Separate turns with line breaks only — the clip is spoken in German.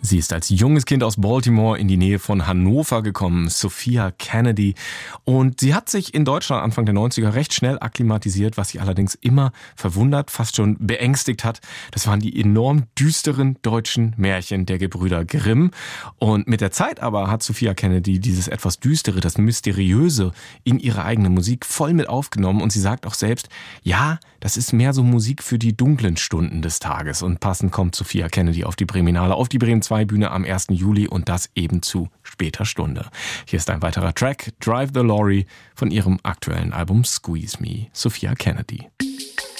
Sie ist als junges Kind aus Baltimore in die Nähe von Hannover gekommen, Sophia Kennedy. Und sie hat sich in Deutschland Anfang der 90er recht schnell akklimatisiert, was sie allerdings immer verwundert, fast schon beängstigt hat. Das waren die enorm düsteren deutschen Märchen der Gebrüder Grimm. Und mit der Zeit aber hat Sophia Kennedy dieses etwas Düstere, das Mysteriöse in ihre eigene Musik voll mit aufgenommen. Und sie sagt auch selbst, ja, das ist mehr so Musik für die dunklen Stunden des Tages. Und passend kommt Sophia Kennedy auf die Breminale, auf die Bremen 2 Bühne am 1. Juli und das eben zu später Stunde. Hier ist ein weiterer Track, Drive the Lorry, von ihrem aktuellen Album Squeeze Me, Sophia Kennedy.